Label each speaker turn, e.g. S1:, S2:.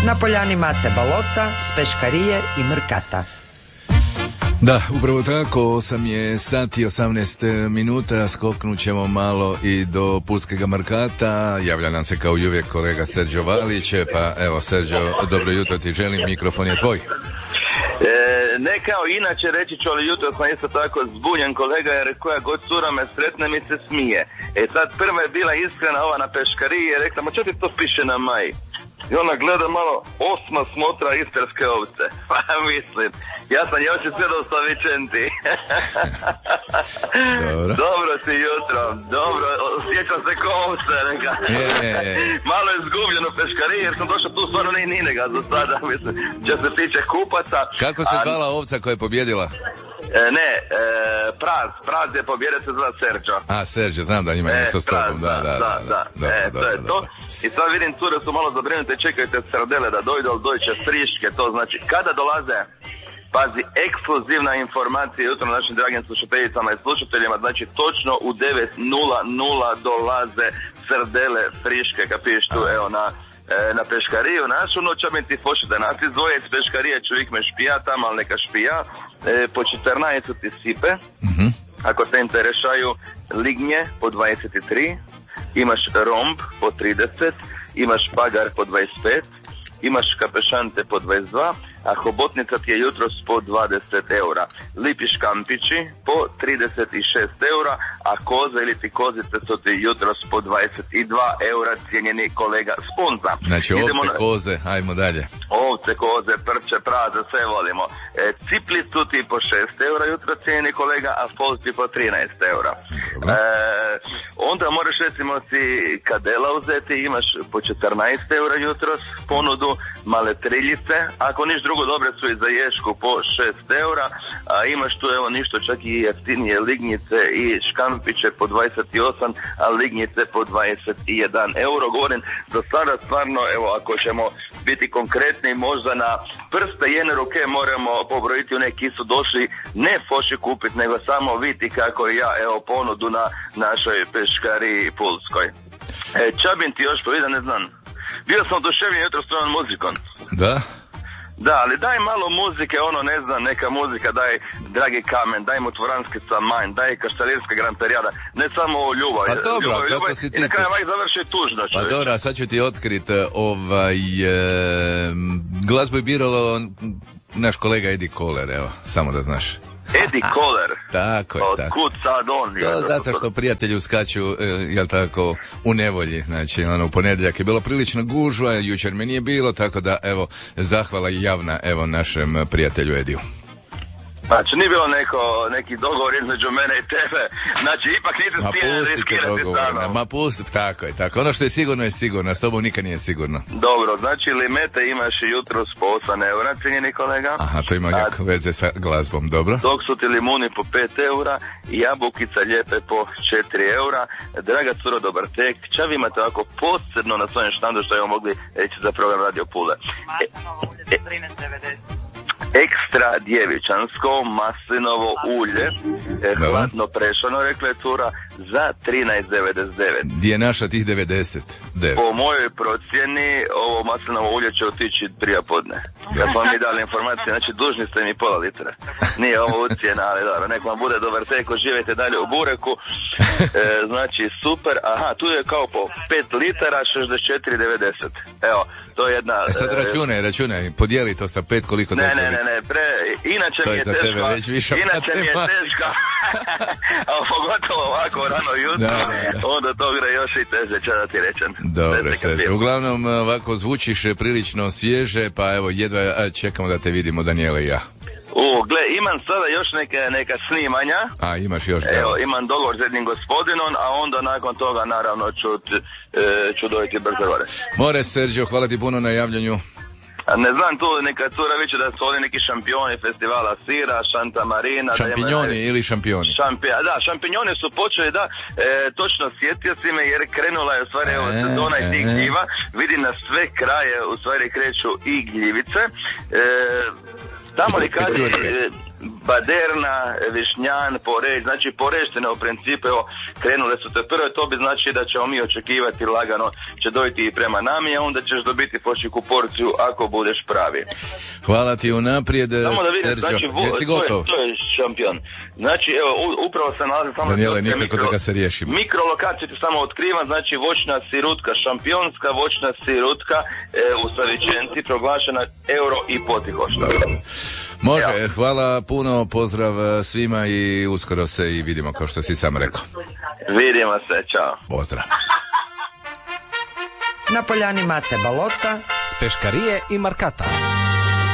S1: Na poljani Mate Balota, s Peškarije i Mrkata.
S2: Da, upravo tako, 8 je sati 18 minuta, skoknut ćemo malo i do Pulskega Mrkata, javlja nam se kao i uvijek kolega Serđo Valić, pa evo Serđo, dobro jutro ti želim, mikrofon je tvoj.
S3: Ne kao inače reći ću, ali jutro sam isto tako zbunjen kolega, jer koja god cura me sretne mi se smije. Sad prva je bila iskrena ova na Peškariji i rekla, ma čo ti to piše na maji? I ona gleda malo, 8. smotra istarske ovce. Pa mislim, ja sam još i sve do Vicenti. Dobro ti jutro, dobro, osjećam se ko ovce, neka. Malo je zgubljeno Peškarije, jer sam došao tu stvarno ni njega za sada, mislim, što se tiče kupaca.
S2: Kako se zvala ovca koja je pobjedila?
S3: Praz je pobjede se zva Serđo.
S2: Serđo, znam da ima nešto s tobom, da.
S3: To je to. I sad vidim, cure su malo zabrinute, čekajte sardele da dojde, ali dođe friške, to znači, kada dolaze, pazi, ekskluzivna informacija jutro našim dragim slušateljicama i slušateljima, znači točno u 9:00 dolaze sardele friške, kapiš tu, evo na Peškariju našu, no će mi ti pošete nasi dvojec Peškarije, čovjek me špija, tamo ali neka špija, po 14 su ti sipe, ako te interesaju lignje po 23, imaš romb po 30, imaš bagar po 25, imaš kapešante po 22, a hobotnica ti je jutros po 20 eura. Lipi škampići po 36 eura, a koze ili ti kozice su ti jutros po 22 eura, cijenjeni kolega Sponza.
S2: Znači ovce, koze, ajmo dalje.
S3: Ovce, koze, prče, praze, sve volimo. Cipli su ti po 6 eura jutro, cijenjeni kolega, a fol ti po 13 eura. Onda moraš recimo si kadela uzeti, imaš po 14 eura jutros ponudu, male triljice, ako niš drugo dobre su i za ješku po 6 eura, a imaš tu evo ništo čak i jeftinije lignjice i škampiće po 28, a lignjice po 21 euro. Govorim, za sada stvarno, evo ako ćemo biti konkretni, možda na prste jedne ruke moramo pobrojiti, u neki su došli ne foši kupiti, nego samo vidjeti kako ja, evo ponudu na našoj Peškariji Pulskoj. Čabin ti još povida, ne znam. Bio sam oduševljen jutro s tvojom muzikom.
S2: Da?
S3: Da, ali daj malo muzike, ne znam, neka muzika, daj Dragi kamen, daj Motvoranski samanj, daj Kaštalinska grantarijada, ne samo o ljubav.
S2: Pa dobro, kako si ti...
S3: I na kraju završi tužno, čovječ.
S2: Pa dobro, sad ću ti otkrit, glazbu je biralo naš kolega Eddie Kohler, evo, samo da znaš.
S3: Eddie Kohler.
S2: Tako je, tako.
S3: Kud sad on?
S2: To zato što prijatelju skaču, jel tako, u nevolji. Znači, u ponedjeljak je bilo prilično gužva, jučer mi nije bilo, tako da, evo, zahvala javna, evo, našem prijatelju Ediju.
S3: Znači, nije bilo neki dogovor između mene i tebe. Znači, ipak nisi smijen riskirati sada.
S2: Ma pusti, tako je, tako. Ono što je sigurno, s tobom nikad nije sigurno.
S3: Dobro, znači limete imaš jutros po 8 eura, cijenjeni kolega.
S2: Aha, to ima nekako veze sa glazbom, dobro.
S3: Dok su ti limuni po 5 eura, jabukica lijepe po 4 eura. Draga curo, dobar tek. Ča vi imate ovako posebno na svojem štandu što je mogli reći za program Radio Pule?
S4: Maslinovo ulje 13,90.
S3: Ekstra djevičansko maslinovo ulje, hladno prešano, rekla je cura, za 13,99.
S2: Gdje je naša tih 90?
S3: Po mojoj procjeni ovo maslinovo ulje će otići prije podne. Kad smo mi dali informacije, znači dužni ste mi pola litra. Nije ovo ucijena, ali dobro, nek vam bude dobar tek, živite dalje u bureku. Znači super, aha, tu je kao po 5 litara 64,90. Evo, to je jedna...
S2: Sad računaj, podijeli to sa 5 koliko da je.
S3: Ne, inače mi je teško, a pogotovo ovako rano jutro, onda to gre još i teže, će da ti rečem.
S2: Dobro, sve. Uglavnom, ovako zvučiš prilično svježe, pa evo, jedva čekamo da te vidimo, Daniela i ja.
S3: Gle, imam sada još neka snimanja.
S2: A, imaš još, da.
S3: Evo, imam dogovor s jednim gospodinom, a onda nakon toga, naravno, ću dojeti brzo gore.
S2: More, Sergio, hvala ti puno na javljanju.
S3: Ne znam, tu neka cura viće da su oni neki šampioni festivala sira, Santa Marina.
S2: Šampinjoni ili šampioni?
S3: Da, šampinjoni su počeli, da, točno sjetio si me jer krenula je u stvari sezona i tih gljiva. Vidim na sve kraje u stvari kreću i gljivice. Tamo li kad Baderna, Višnjan, Porež, znači Poreštine u principu evo, krenule su te prve, to bi znači da ćemo mi očekivati lagano će dojti i prema nami, a onda ćeš dobiti pošiku porciju ako budeš pravi.
S2: Hvala ti unaprijed,
S3: samo da vidim,
S2: Sergio.
S3: znači,
S2: Jesi gotov?
S3: To je šampion. Znači, evo, upravo se nalazi samo...
S2: Daniele, nikako da ga se riješimo.
S3: Mikrolokacija ti samo otkrivam, znači voćna sirutka, šampionska voćna sirutka u Savičenci, proglašena euro i potihoš.
S2: Može, hvala puno, pozdrav svima i uskoro se i vidimo kao što si sam rekao.
S3: Vidimo se, čao.
S2: Pozdrav.
S1: Na poljani Mate Balota
S5: s Peškarije i Markata.